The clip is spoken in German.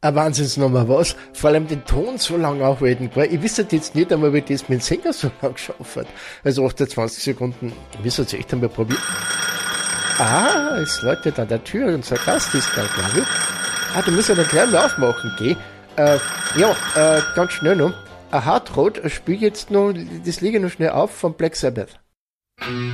Eine Wahnsinnsnummer, was? Vor allem den Ton so lang aufhalten, gell? Ich wüsste jetzt nicht einmal, wie das mit dem Sänger so lang geschafft hat. Also 28 Sekunden, wir soll's echt einmal probieren. Ah, es läutet an der Tür, unser Gast ist da, glaube ich. Ah, du musst ja dann gleich mal aufmachen, geh. Ganz schnell noch. Hard Road spiel jetzt noch, das lege ich noch schnell auf von Black Sabbath.